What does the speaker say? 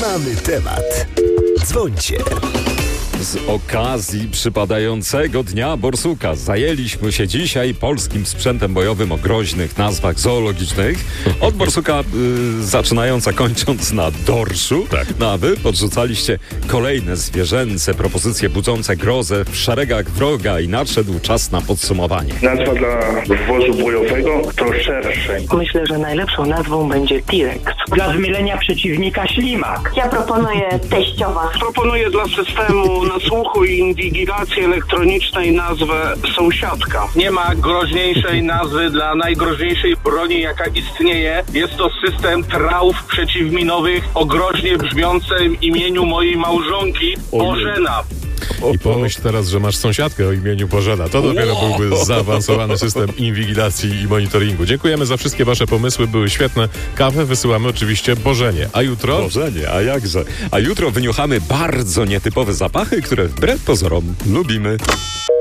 Mamy temat. Dzwońcie. Z okazji przypadającego Dnia Borsuka zajęliśmy się dzisiaj polskim sprzętem bojowym o groźnych nazwach zoologicznych. Od borsuka zaczynając, a kończąc na dorszu. Tak. No a wy podrzucaliście kolejne zwierzęce propozycje budzące grozę w szeregach wroga i nadszedł czas na podsumowanie. Nazwa dla wozu bojowego to szersze. Myślę, że najlepszą nazwą będzie T-Rex. Dla zmylenia przeciwnika ślimak. Ja proponuję teściowa. Proponuję dla systemu nasłuchu i inwigilacji elektronicznej nazwę sąsiadka. Nie ma groźniejszej nazwy dla najgroźniejszej broni, jaka istnieje. Jest to system trauf przeciwminowych o groźnie brzmiącym imieniu mojej małżonki Bożena. I pomyśl teraz, że masz sąsiadkę o imieniu Bożena. To dopiero byłby zaawansowany system inwigilacji i monitoringu. Dziękujemy za wszystkie wasze pomysły, były świetne. Kawę wysyłamy oczywiście Bożenie. A jutro? Bożenie, a jakże? A jutro wyniuchamy bardzo nietypowe zapachy, które wbrew pozorom lubimy.